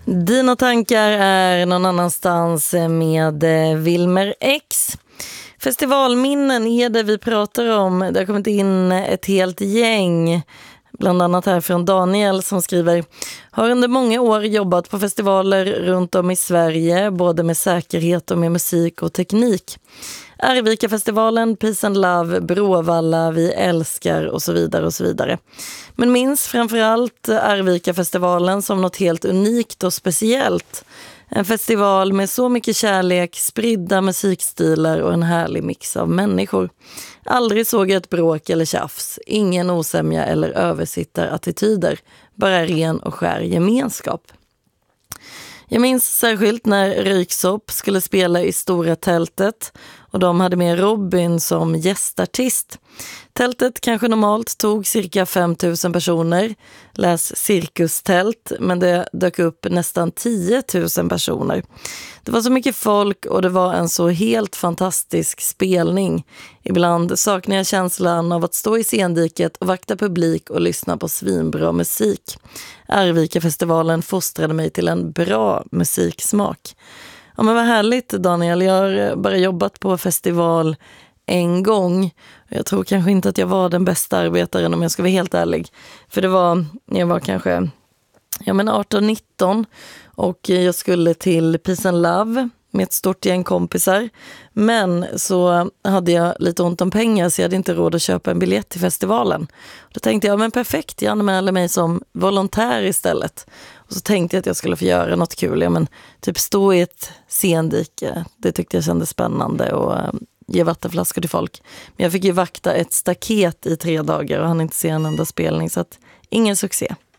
Dina tankar är någon annanstans med Wilmer X. Festivalminnen är det vi pratar om. Det har kommit in ett helt gäng. Bland annat här från Daniel som skriver: har under många år jobbat på festivaler runt om i Sverige, både med säkerhet och med musik och teknik. Arvika-festivalen, Peace and Love, Bråvalla, Vi älskar och så vidare och så vidare. Men minns framförallt Arvika-festivalen som något helt unikt och speciellt. En festival med så mycket kärlek, spridda musikstilar och en härlig mix av människor. Aldrig såg jag ett bråk eller tjafs, ingen osämja eller översittarattityder, bara ren och skär gemenskap. Jag minns särskilt när Röyksopp skulle spela i Stora tältet och de hade med Robin som gästartist. Tältet kanske normalt tog cirka 5 000 personer, läs cirkustält, men det dök upp nästan 10 000 personer. Det var så mycket folk och det var en så helt fantastisk spelning. Ibland saknar jag känslan av att stå i scendiket och vakta publik och lyssna på svinbra musik. Arvika-festivalen fostrade mig till en bra musiksmak. Ja, men vad härligt, Daniel. Jag har bara jobbat på festival en gång. Jag tror kanske inte att jag var den bästa arbetaren om jag ska vara helt ärlig. För jag var kanske 18-19 och jag skulle till Peace and Love med ett stort gäng kompisar. Men så hade jag lite ont om pengar så jag hade inte råd att köpa en biljett till festivalen. Då tänkte jag, men perfekt, jag anmälde mig som volontär istället. Och så tänkte jag att jag skulle få göra något kul. Men typ stå i ett scendike, det tyckte jag kändes spännande och ge vattenflaskor till folk. Men jag fick ju vakta ett staket i 3 dagar och hann inte se en enda spelning, så att ingen succé.